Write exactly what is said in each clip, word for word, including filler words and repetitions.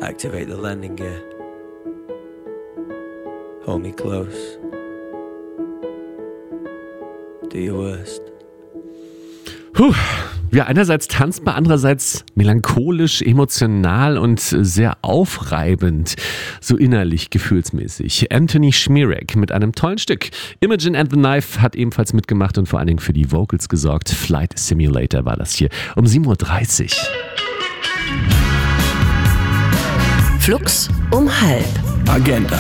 Activate the landing gear. Hold me close. Do your worst. Puh. Ja, einerseits tanzbar, andererseits melancholisch, emotional und sehr aufreibend, so innerlich, gefühlsmäßig. Anthony Schmierek mit einem tollen Stück. Imogen and the Knife hat ebenfalls mitgemacht und vor allen Dingen für die Vocals gesorgt. Flight Simulator war das hier um sieben Uhr dreißig. Flux um halb. Agenda.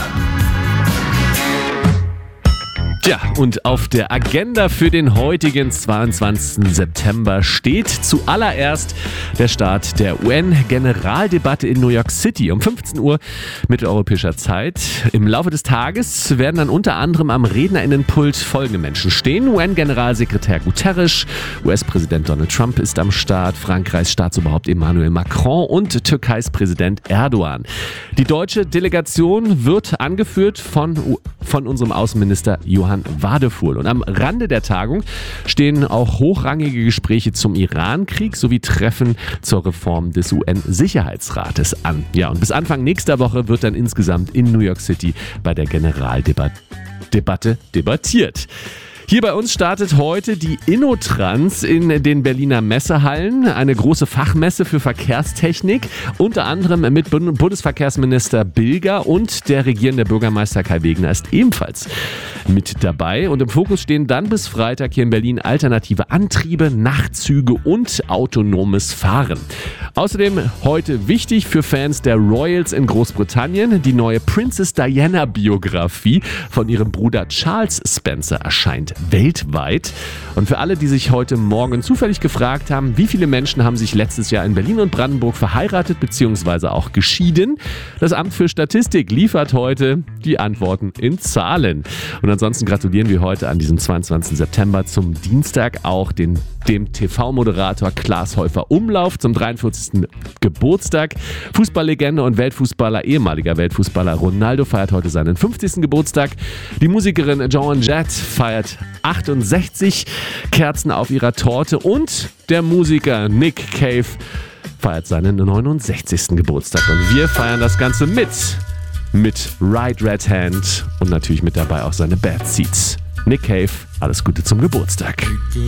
Ja, und auf der Agenda für den heutigen zweiundzwanzigsten September steht zuallererst der Start der U N-Generaldebatte in New York City um fünfzehn Uhr mitteleuropäischer Zeit. Im Laufe des Tages werden dann unter anderem am Rednerinnenpult folgende Menschen stehen. U N-Generalsekretär Guterres, U S-Präsident Donald Trump ist am Start, Frankreichs Staatsoberhaupt Emmanuel Macron und Türkeis Präsident Erdogan. Die deutsche Delegation wird angeführt von, von unserem Außenminister Johann Wadefuhl. Und am Rande der Tagung stehen auch hochrangige Gespräche zum Iran-Krieg sowie Treffen zur Reform des U N-Sicherheitsrates an. Ja, und bis Anfang nächster Woche wird dann insgesamt in New York City bei der Generaldebatte debattiert. Hier bei uns startet heute die InnoTrans in den Berliner Messehallen, eine große Fachmesse für Verkehrstechnik, unter anderem mit Bundesverkehrsminister Bilger und der regierende Bürgermeister Kai Wegner ist ebenfalls mit dabei. Und im Fokus stehen dann bis Freitag hier in Berlin alternative Antriebe, Nachtzüge und autonomes Fahren. Außerdem heute wichtig für Fans der Royals in Großbritannien, die neue Princess Diana Biografie von ihrem Bruder Charles Spencer erscheint weltweit. Und für alle, die sich heute Morgen zufällig gefragt haben, wie viele Menschen haben sich letztes Jahr in Berlin und Brandenburg verheiratet bzw. auch geschieden, das Amt für Statistik liefert heute die Antworten in Zahlen. Und ansonsten gratulieren wir heute an diesem zweiundzwanzigsten September zum Dienstag auch den, dem T V-Moderator Klaas Häufer Umlauf zum dreiundvierzigsten Geburtstag. Fußballlegende und Weltfußballer, ehemaliger Weltfußballer Ronaldo feiert heute seinen fünfzigsten Geburtstag. Die Musikerin Joan Jett feiert achtundsechzig, Kerzen auf ihrer Torte, und der Musiker Nick Cave feiert seinen neunundsechzigsten Geburtstag. Und wir feiern das Ganze mit, mit Right Red Hand und natürlich mit dabei auch seine Bad Seeds. Nick Cave, alles Gute zum Geburtstag.